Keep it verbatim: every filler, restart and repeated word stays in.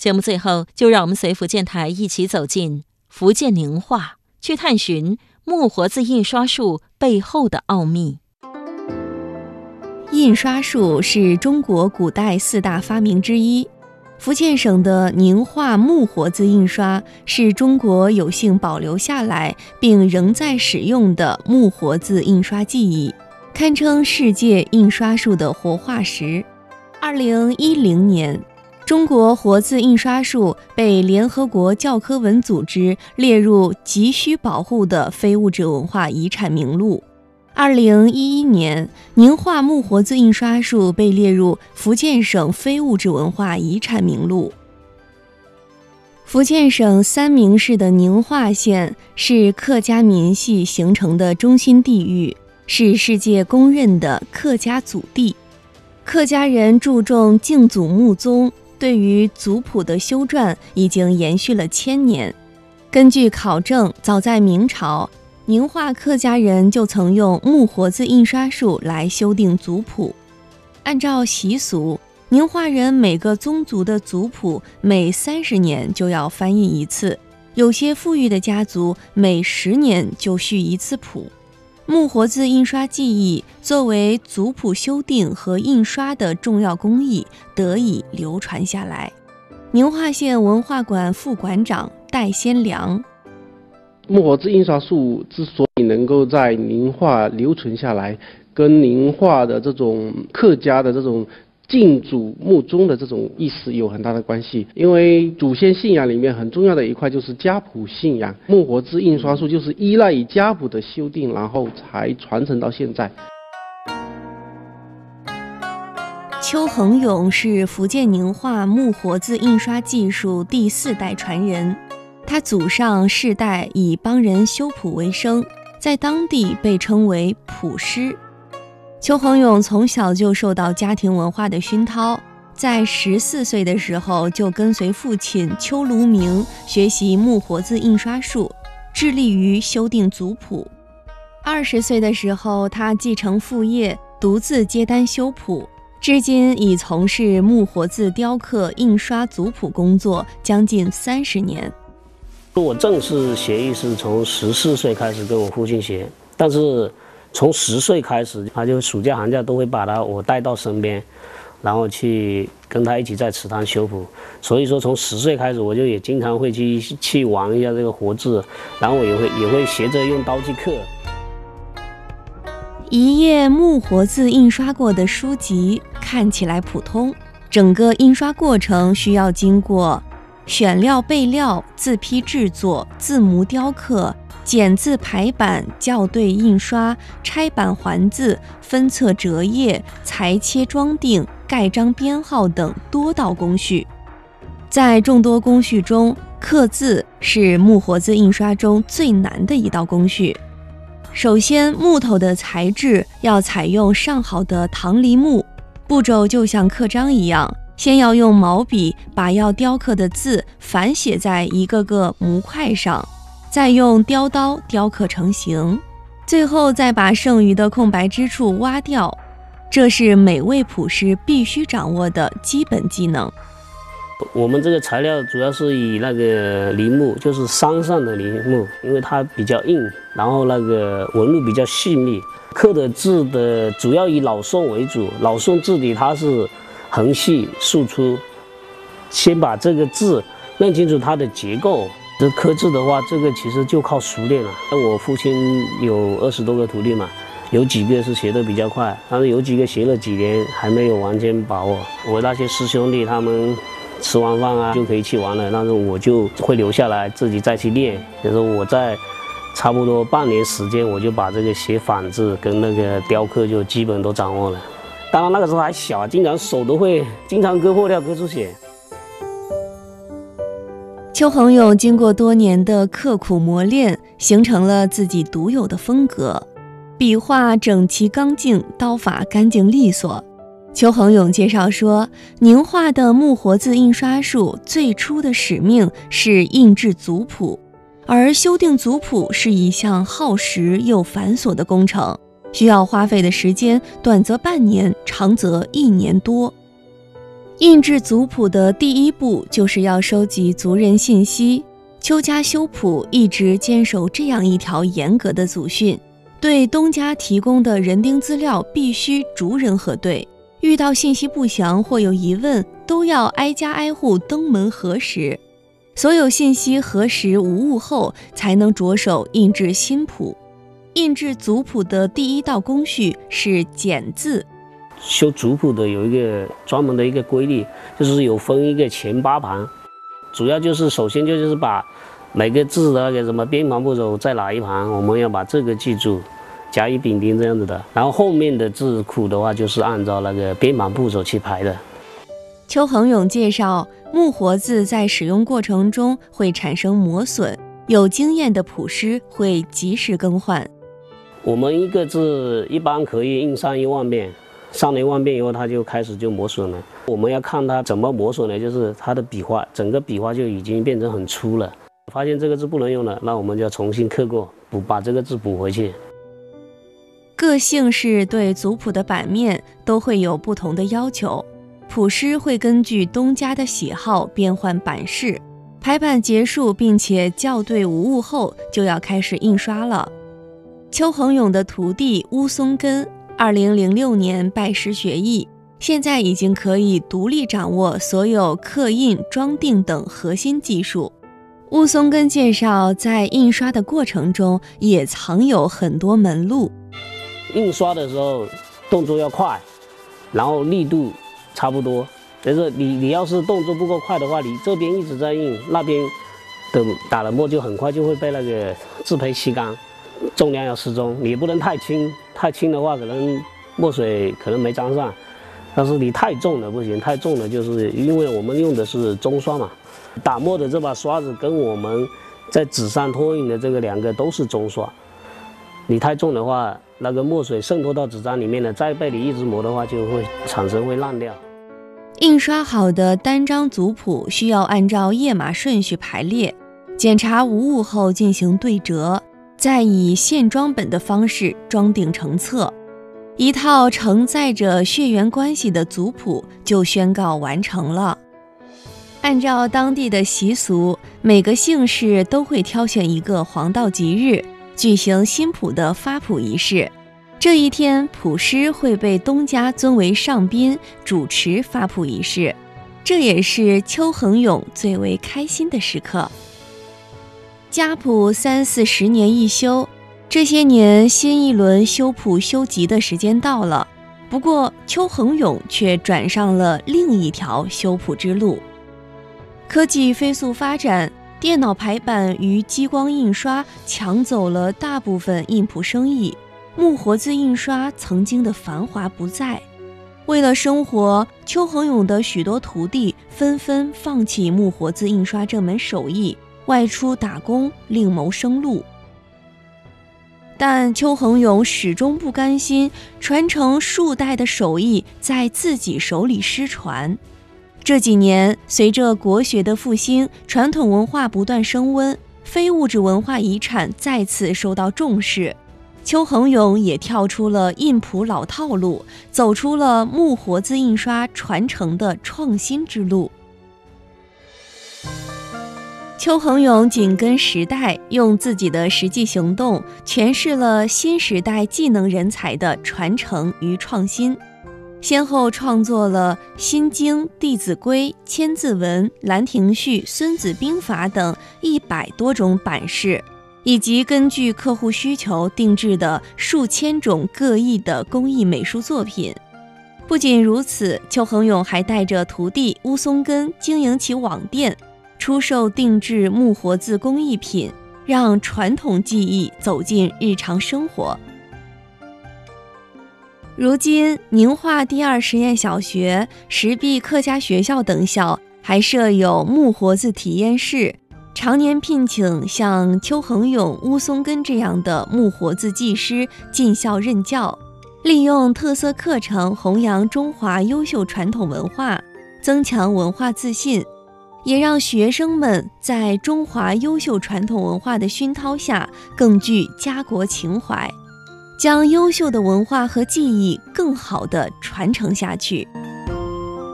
节目最后，就让我们随福建台一起走进福建宁化，去探寻木活字印刷术背后的奥秘。印刷术是中国古代四大发明之一。福建省的宁化木活字印刷是中国有幸保留下来并仍在使用的木活字印刷技艺，堪称世界印刷术的活化石。二零一零年，中国活字印刷术被联合国教科文组织列入急需保护的非物质文化遗产名录。二零一一年，宁化木活字印刷术被列入福建省非物质文化遗产名录。福建省三明市的宁化县是客家民系形成的中心地域，是世界公认的客家祖地。客家人注重敬祖穆宗，对于族谱的修撰已经延续了千年。根据考证，早在明朝，宁化客家人就曾用木活字印刷术来修订族谱。按照习俗，宁化人每个宗族的族谱每三十年就要翻译一次，有些富裕的家族每十年就续一次谱。木活字印刷技艺作为族谱修订和印刷的重要工艺得以流传下来。宁化县文化馆副馆长戴先良， 木活字印刷术之所以能够在宁化留存下来，跟宁化的这种客家的这种敬祖穆宗的这种意思有很大的关系。因为祖先信仰里面很重要的一块就是家谱信仰，木活字印刷术就是依赖于家谱的修订，然后才传承到现在。 邱恒勇是福建宁化木活字印刷技术第四代传人，他祖上世代以帮人修谱为生，在当地被称为谱师。邱恒勇从小就受到家庭文化的熏陶，在十四岁的时候就跟随父亲邱卢明学习木活字印刷术，致力于修订族谱。二十岁的时候，他继承父业，独自接单修谱，至今已从事木活字雕刻、印刷族谱工作将近三十年。 我正式学艺是从十四岁开始跟我父亲学，但是从十岁开始，他就暑假寒假都会把他我带到身边，然后去跟他一起在祠堂修谱。所以说从十岁开始，我就也经常会去去玩一下这个活字，然后我也会也会学着用刀去刻。 一页木活字印刷过的书籍看起来普通，整个印刷过程需要经过选料备料、字批制作、字模雕刻、剪字排版、校对印刷、拆版还字、分册折页、裁切装订、盖章编号等多道工序。在众多工序中，刻字是木活字印刷中最难的一道工序。首先，木头的材质要采用上好的棠梨木，步骤就像刻章一样，先要用毛笔把要雕刻的字反写在一个个模块上，再用雕刀雕刻成型，最后再把剩余的空白之处挖掉。这是每位谱师必须掌握的基本技能。 我们这个材料主要是以那个梨木，就是山上的梨木，因为它比较硬，然后那个纹路比较细腻。刻的字的主要以老宋为主，老宋字体它是横细竖出，先把这个字认清楚它的结构。这刻字的话，这个其实就靠熟练了。我父亲有二十多个徒弟嘛，有几个是学得比较快，但是有几个学了几年还没有完全把握。我那些师兄弟他们吃完饭啊就可以去玩了，但是我就会留下来自己再去练。就是我在差不多半年时间，我就把这个写反字跟那个雕刻就基本都掌握了。当然那个时候还小，经常手都会经常割破掉、割出血。 邱恒勇经过多年的刻苦磨练，形成了自己独有的风格，笔画整齐刚劲，刀法干净利索。邱恒勇介绍说，宁化的木活字印刷术最初的使命是印制族谱，而修订族谱是一项耗时又繁琐的工程，需要花费的时间短则半年，长则一年多。 印制族谱的第一步就是要收集族人信息。邱家修谱一直坚守这样一条严格的祖训，对东家提供的人丁资料必须逐人核对，遇到信息不详或有疑问，都要挨家挨户登门核实。所有信息核实无误后，才能着手印制新谱。印制族谱的第一道工序是剪字。 修族谱的有一个专门的一个规律，就是有分一个前八盘，主要就是首先就是把每个字的那个什么编盘步骤在哪一盘，我们要把这个记住，甲乙丙丁这样子的。然后后面的字库的话，就是按照那个编盘步骤去排的。 邱恒勇介绍，木活字在使用过程中会产生磨损，有经验的谱师会及时更换。 我们一个字一般可以印上一万遍，上了一万遍以后，它就开始就磨损了。我们要看它怎么磨损呢？就是它的笔画，整个笔画就已经变成很粗了。发现这个字不能用了，那我们就要重新刻过，补把这个字补回去。 各姓氏对族谱的版面都会有不同的要求。谱师会根据东家的喜好变换版式，排版结束并且校对无误后，就要开始印刷了。邱恒勇的徒弟乌松根，二零零六年拜师学艺，现在已经可以独立掌握所有刻印、装订等核心技术。乌松根介绍，在印刷的过程中也藏有很多门路。 印刷的时候动作要快，然后力度差不多，就是你你要是动作不够快的话，你这边一直在印，那边的打了墨就很快就会被那个字胚吸干。重量要适中，你不能太轻，太轻的话可能墨水可能没沾上，但是你太重了不行，太重了就是因为我们用的是中刷嘛，打墨的这把刷子跟我们在纸上拓印的这个两个都是中刷，你太重的话，那个墨水渗透到纸张里面了，再被你一直磨的话，就会产生会烂掉。 印刷好的单张族谱需要按照页码顺序排列，检查无误后进行对折，再以线装本的方式装订成册。一套承载着血缘关系的族谱就宣告完成了。按照当地的习俗，每个姓氏都会挑选一个黄道吉日，举行新谱的发谱仪式。这一天，谱师会被东家尊为上宾，主持发谱仪式，这也是邱恒勇最为开心的时刻。家谱三四十年一修，这些年新一轮修谱修集的时间到了，不过邱恒勇却转上了另一条修谱之路。科技飞速发展，电脑排版与激光印刷抢走了大部分印谱生意，木活字印刷曾经的繁华不再。为了生活，邱恒勇的许多徒弟纷纷放弃木活字印刷这门手艺，外出打工另谋生路。但邱恒勇始终不甘心传承数代的手艺在自己手里失传。这几年，随着国学的复兴，传统文化不断升温，非物质文化遗产再次受到重视。邱恒勇也跳出了印谱老套路，走出了木活字印刷传承的创新之路。邱恒勇紧跟时代，用自己的实际行动诠释了新时代技能人才的传承与创新。先后创作了《心经》《弟子规》《千字文》《兰亭序》《孙子兵法》等一百多种版式，以及根据客户需求定制的数千种各异的工艺美术作品。不仅如此，邱恒勇还带着徒弟乌松根经营起网店，出售定制木活字工艺品，让传统技艺走进日常生活。如今，宁化第二实验小学、石壁客家学校等校还设有木活字体验室，常年聘请像邱恒勇、乌松根这样的木活字技师进校任教，利用特色课程弘扬中华优秀传统文化，增强文化自信，也让学生们在中华优秀传统文化的熏陶下更具家国情怀，将优秀的文化和技艺更好地传承下去。